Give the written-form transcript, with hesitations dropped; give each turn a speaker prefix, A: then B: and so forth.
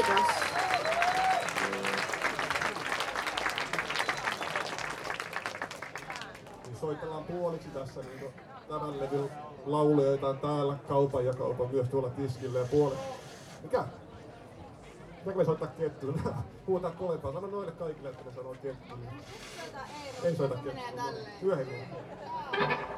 A: Kiitos.
B: Niin soitellaan puoliksi tässä niin tämän levyn lauluja, joita on täällä kaupan ja kaupan myös tuolla tiskillä ja puolet. Mikä? Pitääkö me soittaa kettuun? Puhutaan kovempaa. Sano noille kaikille, että ne sanoo kettuun. Ei soita kettuun. Myöhemmin.